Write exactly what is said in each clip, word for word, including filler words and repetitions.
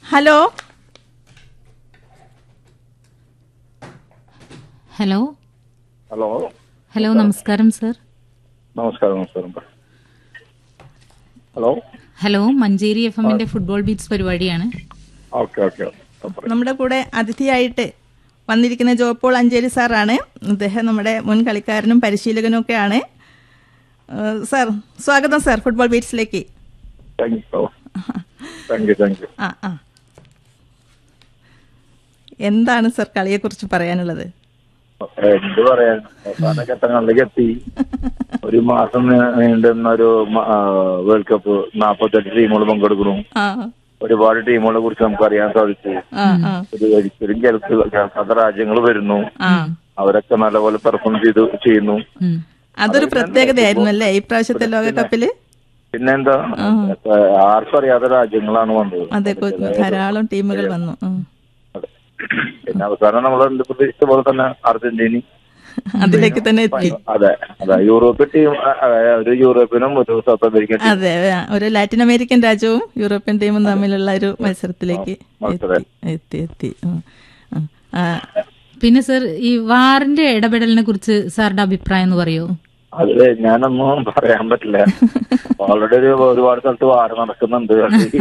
Hello hello hello hello നമസ്കാരം sir. നമസ്കാരം നമസ്കാരം ഹലോ ഹലോ മഞ്ചേരി എഫ് എമ്മിന്റെ ഫുട്ബോൾ ബീറ്റ്സ് പരിപാടിയാണ്. ഓക്കെ ഓക്കെ നമ്മുടെ കൂടെ അതിഥിയായിട്ട് വന്നിരിക്കുന്ന ജോപ്പോൾ അഞ്ചേരി സാറാണ്. അദ്ദേഹം നമ്മുടെ മുൻ കളിക്കാരനും പരിശീലകനും ഒക്കെയാണ്. സാർ സ്വാഗതം sir football ബീറ്റ്സിലേക്ക്. Thank you thank you thank you ആ ആ എന്താണ് സാർ കളിയെക്കുറിച്ച് പറയാനുള്ളത്? എന്ത് പറയാൻ, അവസാന ഘട്ടങ്ങളിലേക്ക് എത്തി. ഒരു മാസം നീണ്ടുന്ന ഒരു വേൾഡ് കപ്പ്, നാപ്പത്തെട്ട് ടീമുകൾ പങ്കെടുക്കുന്നു. ഒരുപാട് ടീമുകളെ കുറിച്ച് നമുക്ക് അറിയാൻ സാധിച്ചു. ഒരു ഒരിക്കലും കേൾക്കാത്ത രാജ്യങ്ങൾ വരുന്നു, അവരൊക്കെ നല്ലപോലെ പെർഫോം ചെയ്തു ചെയ്യുന്നു. അതൊരു പ്രത്യേകതയായിരുന്നു അല്ലേ ഈ പ്രാവശ്യത്തെ ലോകകപ്പില്? പിന്നെന്താ, ആർക്കും അറിയാത്ത രാജ്യങ്ങളാണ് വന്നത്. അതെ, ധാരാളം ടീമുകൾ വന്നു. പിന്നെ അവസാനം നമ്മൾ എന്ത് പ്രതീക്ഷിച്ച പോലെ തന്നെ അർജന്റീന അതിലേക്ക് തന്നെ എത്തി. അതെ അതെ യൂറോപ്യൻ ടീം, ഒരു യൂറോപ്യനും ഒരു സൗത്ത് അമേരിക്കൻ, അതെ ഒരു ലാറ്റിൻ അമേരിക്കൻ രാജ്യവും യൂറോപ്യൻ ടീമും തമ്മിലുള്ള ഒരു മത്സരത്തിലേക്ക് എത്തി എത്തി പിന്നെ സർ, ഈ വാറിന്റെ ഇടപെടലിനെ കുറിച്ച് സാറിന്റെ അഭിപ്രായം എന്ന് പറയൂ? അത് ഞാനൊന്നും പറയാൻ പറ്റില്ല. ഓൾറെഡി ഒരു ഒരുപാട് സ്ഥലത്ത് വാർ നടക്കുന്നുണ്ട്.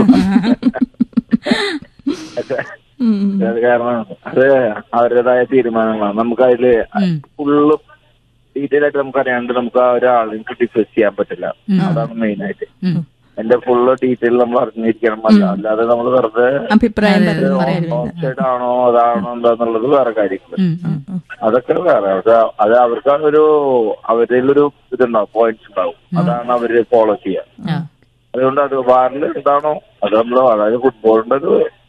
കാരണം അത് അവരുടേതായ തീരുമാനങ്ങളാണ്. നമുക്ക് അതില് ഫുള്ള് ഡീറ്റെയിൽ ആയിട്ട് നമുക്ക് അറിയാണ്ട് നമുക്ക് ആ ഒരാളെയും ക്രിട്ടിസൈസ് ചെയ്യാൻ പറ്റില്ല. അതാണ് മെയിൻ ആയിട്ട്. എന്റെ ഫുള്ള് ഡീറ്റെയിൽ നമ്മൾ അറിഞ്ഞിരിക്കണം. അല്ലാതെ നമ്മൾ വെറുതെ അഭിപ്രായം ഓഫ്സൈഡ് ആണോ അതാണോ എന്താന്നുള്ളത് വേറെ കാര്യങ്ങൾ, അതൊക്കെ വേറെ. അത് അവർക്ക് ഒരു അവരിലൊരു ഇതുണ്ടാവും, പോയിന്റ്സ് ഉണ്ടാവും, അതാണ് അവര് ഫോളോ ചെയ്യുക. അതുകൊണ്ട് അത് വാറിൽ എന്താണോ അത് നമ്മൾ, അതായത് ഫുട്ബോളിന്റെ ഒരു